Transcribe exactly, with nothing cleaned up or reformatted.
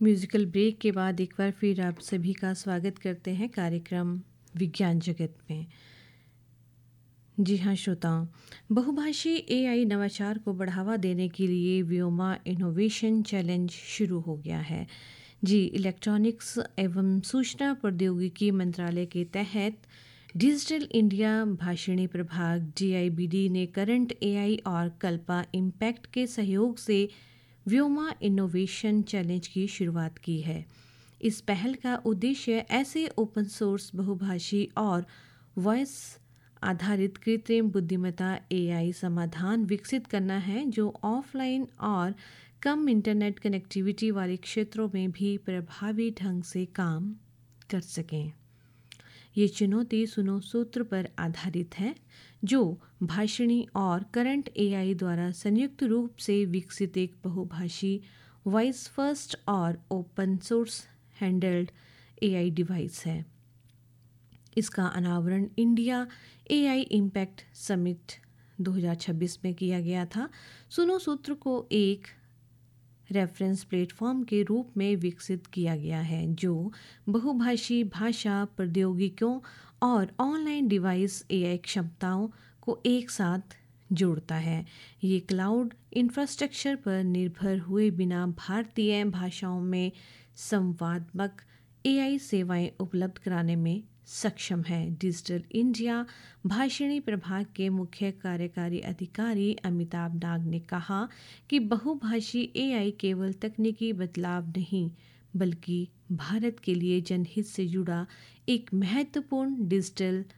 Musical break के बाद एक बार फिर आप सभी का स्वागत करते हैं कार्यक्रम विज्ञान जगत में। जी हाँ श्रोताओं, बहुभाषी एआई नवाचार को बढ़ावा देने के लिए व्योमा इनोवेशन चैलेंज शुरू हो गया है। जी, इलेक्ट्रॉनिक्स एवं सूचना प्रौद्योगिकी मंत्रालय के तहत डिजिटल इंडिया भाषिणी प्रभाग डीआईबीडी ने करंट एआई और कल्पा इम्पैक्ट के सहयोग से व्योमा इनोवेशन चैलेंज की शुरुआत की है। इस पहल का उद्देश्य ऐसे ओपन सोर्स बहुभाषी और वॉइस आधारित कृत्रिम बुद्धिमत्ता एआई समाधान विकसित करना है जो ऑफलाइन और कम इंटरनेट कनेक्टिविटी वाले क्षेत्रों में भी प्रभावी ढंग से काम कर सकें। ये चुनौती सुनो सूत्र पर आधारित है जो भाषिणी और करंट एआई द्वारा संयुक्त रूप से विकसित एक बहुभाषी वॉइस फर्स्ट और open source handled AI device है। इसका अनावरण इंडिया एआई इम्पैक्ट समिट दो हज़ार छब्बीस में किया गया था। सुनो सूत्र को एक रेफरेंस प्लेटफॉर्म के रूप में विकसित किया गया है जो बहुभाषी भाषा प्रौद्योगिकियों और ऑनलाइन डिवाइस एआई क्षमताओं को एक साथ जोड़ता है। ये क्लाउड इंफ्रास्ट्रक्चर पर निर्भर हुए बिना भारतीय भाषाओं में संवादात्मक एआई सेवाएं उपलब्ध कराने में सक्षम है। डिजिटल इंडिया भाषिणी प्रभाग के मुख्य कार्यकारी अधिकारी अमिताभ नाग ने कहा कि बहुभाषी एआई केवल तकनीकी बदलाव नहीं बल्कि भारत के लिए जनहित से जुड़ा एक महत्वपूर्ण डिजिटल